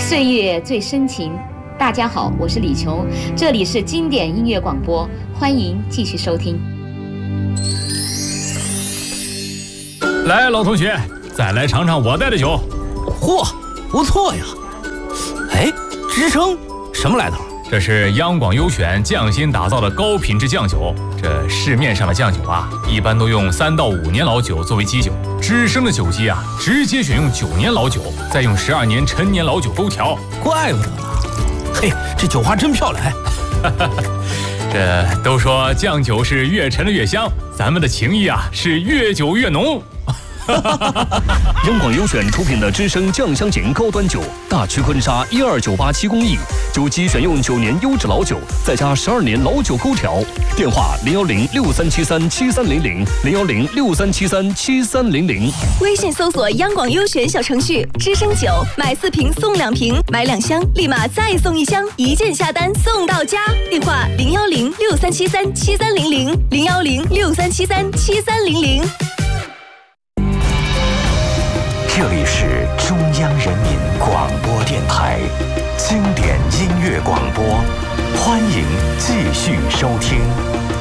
岁月最深情。大家好，我是李琼，这里是经典音乐广播，欢迎继续收听。 来，老同学，再来尝尝我带的酒。 嚯，不错呀！哎，支撑什么来头？ 这是央广优选匠心打造的高品质酱酒。这市面上的酱酒啊，一般都用3到5年老酒作为基酒，知生的酒基啊，直接选用9年老酒，再用12年陈年老酒勾调。 怪不得呢。嘿，这酒花真漂亮！ 这都说酱酒是越陈的越香，咱们的情谊啊是越久越浓。 央广优选出品的知生酱香型高端酒，大曲坤沙12987工艺，酒基选用9年优质老酒，再加12年老酒勾调。电话01063737300，01063737300。 微信搜索央广优选小程序，知生酒买4瓶送2瓶，买2箱立马再送1箱，一键下单送到家。电话01063737300，01063737300。 这里是中央人民广播电台经典音乐广播，欢迎继续收听。